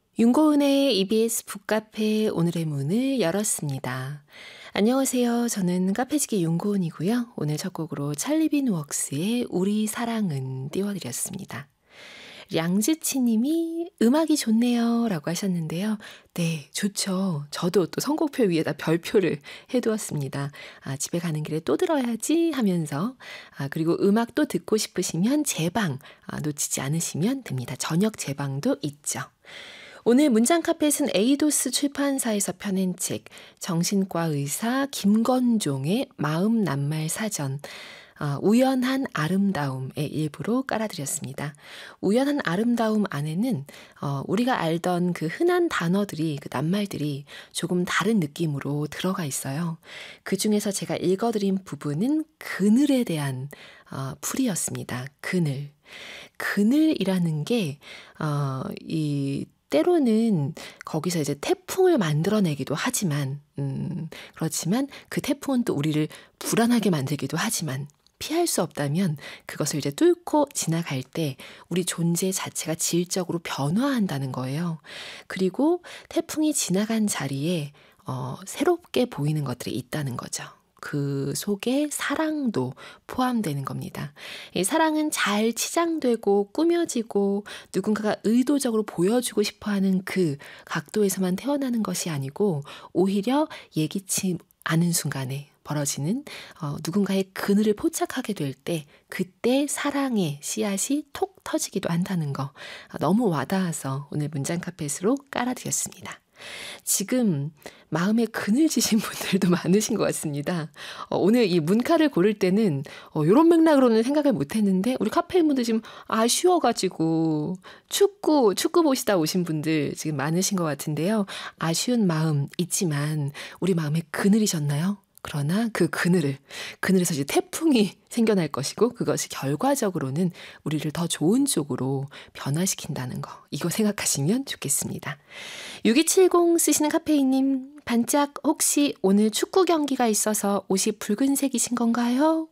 윤고은의 EBS 북카페 오늘의 문을 열었습니다. 안녕하세요. 저는 카페지기 윤고은이고요. 오늘 첫 곡으로 찰리빈 웍스의 우리 사랑은 띄워드렸습니다. 양지치 님이 음악이 좋네요 라고 하셨는데요. 네, 좋죠. 저도 또 선곡표 위에다 별표를 해두었습니다. 집에 가는 길에 또 들어야지 하면서 그리고 음악 또 듣고 싶으시면 제방 놓치지 않으시면 됩니다. 저녁 제방도 있죠. 오늘 문장 카펫은 에이도스 출판사에서 펴낸 책 정신과 의사 김건종의 마음 낱말 사전 우연한 아름다움의 일부로 깔아드렸습니다. 우연한 아름다움 안에는 우리가 알던 그 흔한 단어들이 그 낱말들이 조금 다른 느낌으로 들어가 있어요. 그중에서 제가 읽어드린 부분은 그늘에 대한 풀이였습니다. 그늘이라는 게 때로는 거기서 이제 태풍을 만들어내기도 하지만, 그렇지만 그 태풍은 또 우리를 불안하게 만들기도 하지만, 피할 수 없다면 그것을 이제 뚫고 지나갈 때 우리 존재 자체가 질적으로 변화한다는 거예요. 그리고 태풍이 지나간 자리에 새롭게 보이는 것들이 있다는 거죠. 그 속에 사랑도 포함되는 겁니다. 이 사랑은 잘 치장되고 꾸며지고 누군가가 의도적으로 보여주고 싶어하는 그 각도에서만 태어나는 것이 아니고 오히려 예기치 않은 순간에 벌어지는 누군가의 그늘을 포착하게 될 때 그때 사랑의 씨앗이 톡 터지기도 한다는 거 너무 와닿아서 오늘 문장 카펫으로 깔아드렸습니다. 지금 마음에 그늘지신 분들도 많으신 것 같습니다. 오늘 이 문카를 고를 때는 이런 맥락으로는 생각을 못했는데 우리 카페인분들 지금 아쉬워가지고 축구 보시다 오신 분들 지금 많으신 것 같은데요. 아쉬운 마음 있지만 우리 마음에 그늘이셨나요? 그러나 그 그늘에서 이제 태풍이 생겨날 것이고 그것이 결과적으로는 우리를 더 좋은 쪽으로 변화시킨다는 거. 이거 생각하시면 좋겠습니다. 6270 쓰시는 카페인님, 반짝 혹시 오늘 축구 경기가 있어서 옷이 붉은색이신 건가요?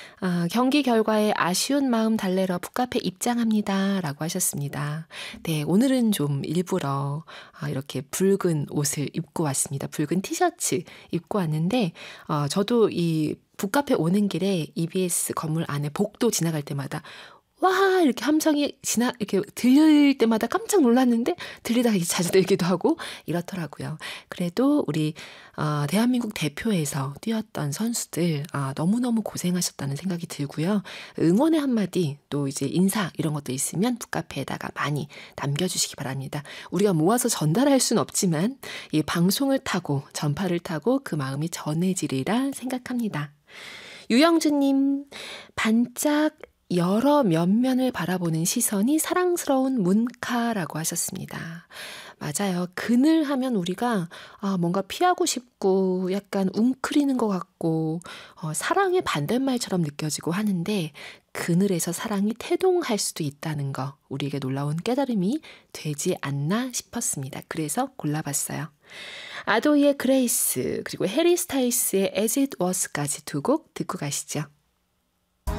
경기 결과에 아쉬운 마음 달래러 북카페 입장합니다 라고 하셨습니다. 네, 오늘은 좀 일부러 이렇게 붉은 옷을 입고 왔습니다. 붉은 티셔츠 입고 왔는데 저도 이 북카페 오는 길에 EBS 건물 안에 복도 지나갈 때마다 와 이렇게 함성이 이렇게 들릴 때마다 깜짝 놀랐는데 들리다가 자주 들기도 하고 이렇더라고요. 그래도 우리 대한민국 대표에서 뛰었던 선수들 너무너무 고생하셨다는 생각이 들고요. 응원의 한마디 또 이제 인사 이런 것도 있으면 북카페에다가 많이 남겨주시기 바랍니다. 우리가 모아서 전달할 수는 없지만 이 방송을 타고 전파를 타고 그 마음이 전해지리라 생각합니다. 유영주님, 반짝 여러 면면을 바라보는 시선이 사랑스러운 문카라고 하셨습니다. 맞아요. 그늘 하면 우리가 뭔가 피하고 싶고 약간 웅크리는 것 같고 사랑의 반대말처럼 느껴지고 하는데 그늘에서 사랑이 태동할 수도 있다는 거 우리에게 놀라운 깨달음이 되지 않나 싶었습니다. 그래서 골라봤어요. 아도이의 그레이스 그리고 해리 스타일스의 As It Was까지 두 곡 듣고 가시죠.